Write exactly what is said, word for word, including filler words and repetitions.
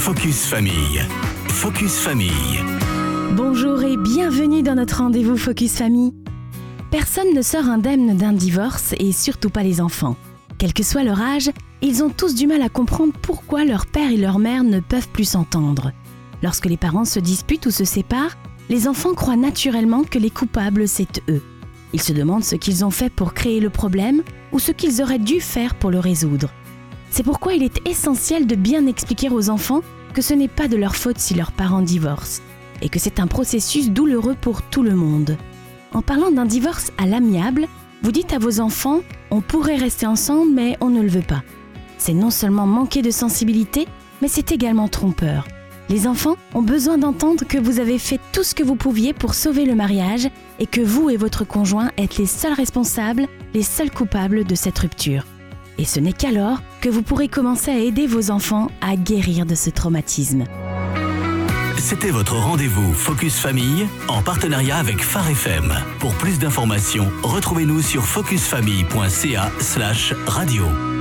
Focus Famille. Focus Famille. Bonjour et bienvenue dans notre rendez-vous Focus Famille. Personne ne sort indemne d'un divorce et surtout pas les enfants. Quel que soit leur âge, ils ont tous du mal à comprendre pourquoi leur père et leur mère ne peuvent plus s'entendre. Lorsque les parents se disputent ou se séparent, les enfants croient naturellement que les coupables, c'est eux. Ils se demandent ce qu'ils ont fait pour créer le problème ou ce qu'ils auraient dû faire pour le résoudre. C'est pourquoi il est essentiel de bien expliquer aux enfants que ce n'est pas de leur faute si leurs parents divorcent et que c'est un processus douloureux pour tout le monde. En parlant d'un divorce à l'amiable, vous dites à vos enfants « on pourrait rester ensemble mais on ne le veut pas ». C'est non seulement manquer de sensibilité, mais c'est également trompeur. Les enfants ont besoin d'entendre que vous avez fait tout ce que vous pouviez pour sauver le mariage et que vous et votre conjoint êtes les seuls responsables, les seuls coupables de cette rupture. Et ce n'est qu'alors que vous pourrez commencer à aider vos enfants à guérir de ce traumatisme. C'était votre rendez-vous Focus Famille en partenariat avec Phare F M. Pour plus d'informations, retrouvez-nous sur focusfamille point c a slash radio.